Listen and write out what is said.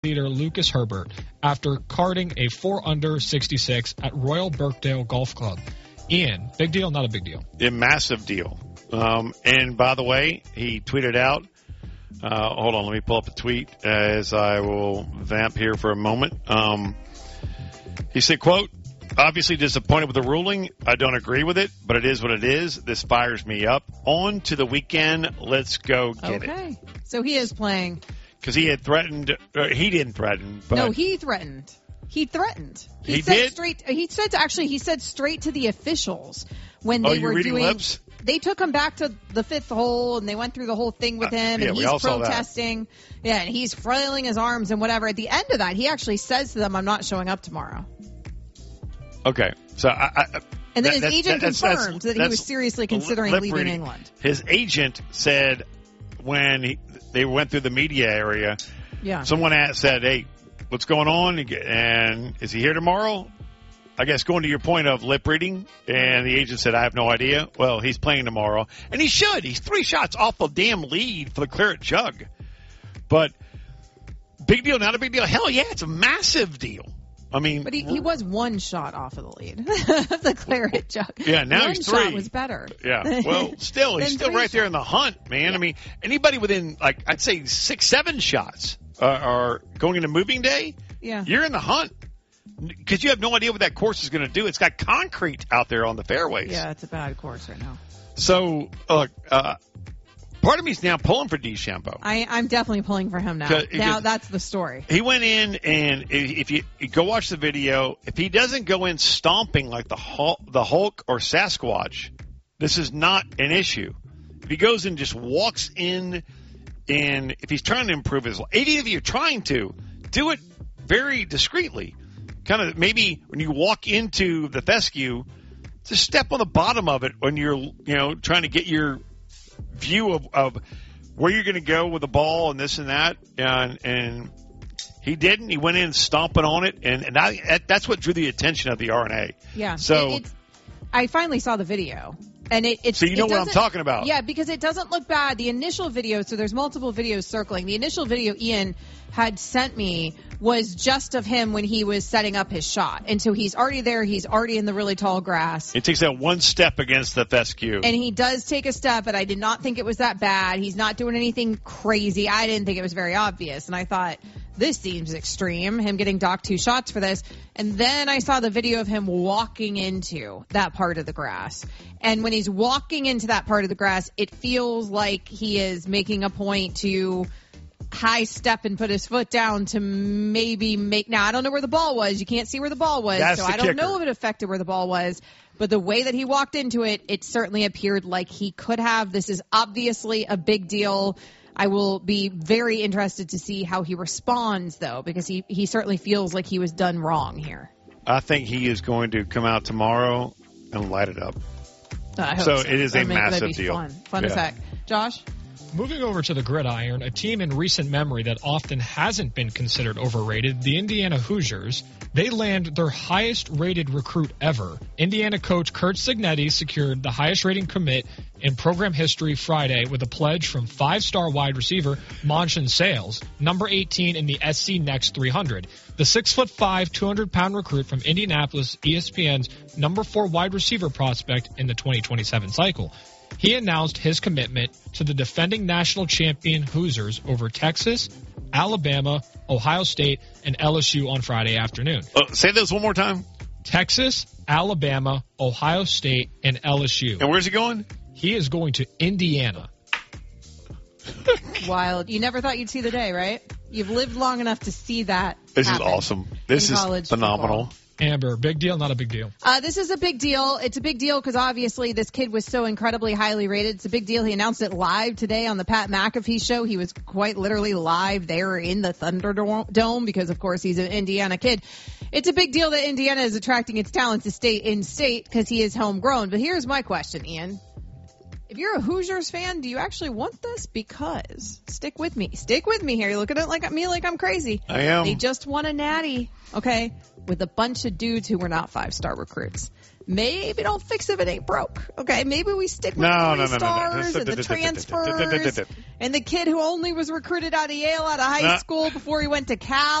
leader Lucas Herbert after carding a 4-under 66 at Royal Birkdale Golf Club. Ian, big deal, not a big deal? A massive deal. And by the way, he tweeted out, hold on, let me pull up a tweet as I will vamp here for a moment. He said, quote, obviously disappointed with the ruling. I don't agree with it, but it is what it is. This fires me up. On to the weekend. Let's go get it. Okay. So he is playing. Because he had threatened. He didn't threaten. But no, he threatened. He threatened. He said did? Straight. He said straight to the officials when they were reading doing. lips? They took him back to the fifth hole and they went through the whole thing with him, and we all he's saw that. protesting. Yeah, and he's flailing his arms and whatever. At the end of that, he actually says to them, "I'm not showing up tomorrow." Okay, so and then his agent confirmed that he was seriously considering leaving reading. England. His agent said when they went through the media area, someone said, "Hey, what's going on? And is he here tomorrow?" I guess going to your point of lip reading, and the agent said, "I have no idea." Well, he's playing tomorrow, and he should. He's 3 shots off a damn lead for the Claret Jug. But big deal, not a big deal. Hell yeah, it's a massive deal. I mean, but he was 1 shot off of the lead, the Claret Jug. Yeah, now he's 3. 1 shot was better. Yeah, well, still, he's still right there in the hunt, man. Yeah. I mean, anybody within, like, I'd say 6, 7 shots are going into moving day. Yeah, you're in the hunt because you have no idea what that course is going to do. It's got concrete out there on the fairways. Yeah, it's a bad course right now. So, part of me is now pulling for DeChambeau. I'm definitely pulling for him now. Now that's the story. He went in, and if you go watch the video, if he doesn't go in stomping like the Hulk or Sasquatch, this is not an issue. If he goes and just walks in, and if he's trying to improve his life, even if you're trying to, do it very discreetly. Kind of maybe when you walk into the fescue, just step on the bottom of it when you're trying to get your view of where you're going to go with the ball and this and that, and he didn't. He went in stomping on it, and that's what drew the attention of the R&A. Yeah. So I finally saw the video, and so you know what I'm talking about. Yeah, because it doesn't look bad. The initial video, so there's multiple videos circling. The initial video Ian had sent me was just of him when he was setting up his shot. And so he's already there. He's already in the really tall grass. He takes that 1 step against the fescue. And he does take a step, but I did not think it was that bad. He's not doing anything crazy. I didn't think it was very obvious. And I thought, this seems extreme, him getting docked 2 shots for this. And then I saw the video of him walking into that part of the grass. And when he's walking into that part of the grass, it feels like he is making a point to high step and put his foot down to maybe make. Now, I don't know where the ball was. You can't see where the ball was. That's so the I don't kicker. know if it affected where the ball was. But the way that he walked into it, it certainly appeared like he could have. This is obviously a big deal. I will be very interested to see how he responds, though, because he certainly feels like he was done wrong here. I think he is going to come out tomorrow and light it up. I hope so it is a massive that'd be deal. Fun as heck. Josh? Moving over to the gridiron, a team in recent memory that often hasn't been considered overrated, the Indiana Hoosiers, they land their highest-rated recruit ever. Indiana coach Curt Cignetti secured the highest-rating commit in program history Friday with a pledge from 5-star wide receiver Monson Sales, number 18 in the SC Next 300. The 6'5", 200-pound recruit from Indianapolis, ESPN's number 4 wide receiver prospect in the 2027 cycle. He announced his commitment to the defending national champion Hoosiers over Texas, Alabama, Ohio State, and LSU on Friday afternoon. Say those one more time. Texas, Alabama, Ohio State, and LSU. And where's he going? He is going to Indiana. Wild. You never thought you'd see the day, right? You've lived long enough to see that. This is awesome. This is phenomenal. Football. Amber, big deal, not a big deal? This is a big deal. It's a big deal because obviously this kid was so incredibly highly rated. It's a big deal. He announced it live today on the Pat McAfee show. He was quite literally live there in the Thunderdome because, of course, he's an Indiana kid. It's a big deal that Indiana is attracting its talent to stay in state because he is homegrown. But here's my question, Ian. If you're a Hoosiers fan, do you actually want this? Because, stick with me here. You're looking at me like I'm crazy. I am. They just won a natty, okay, with a bunch of dudes who were not 5-star recruits. maybe don't fix if it ain't broke. Okay, maybe we stick with the stars and the transfers and the kid who only was recruited out of Yale out of high school before he went to Cal.